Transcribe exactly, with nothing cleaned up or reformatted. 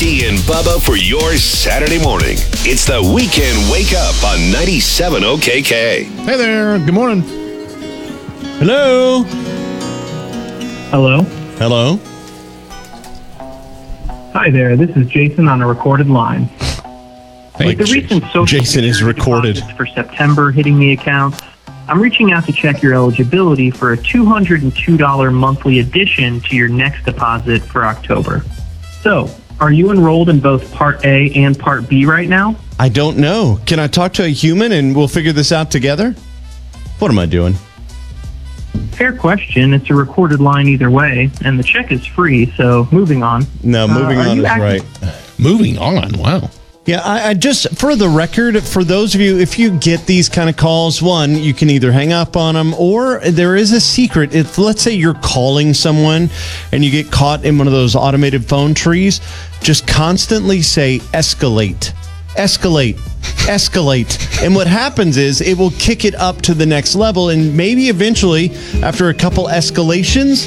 Bubsky and Bubba for your Saturday morning. It's the Weekend Wake Up on ninety-seven O K K. Hey there. Good morning. Hello. Hello. Hello. Hi there. This is Jason on a recorded line. Thank With the you. recent social Jason is Security recorded. deposits for September hitting the accounts, I'm reaching out to check your eligibility for a two hundred two dollars monthly addition to your next deposit for October. So, are you enrolled in both Part A and Part B right now? I don't know. Can I talk to a human and we'll figure this out together? What am I doing? Fair question. It's a recorded line either way, and the check is free, so moving on. No, moving Uh, are on you is act- right. Moving on. Wow. Yeah, I, I just, for the record, for those of you, if you get these kind of calls, one, you can either hang up on them or there is a secret. If, let's say you're calling someone and you get caught in one of those automated phone trees, just constantly say escalate, escalate, escalate. And what happens is it will kick it up to the next level. And maybe eventually, after a couple escalations,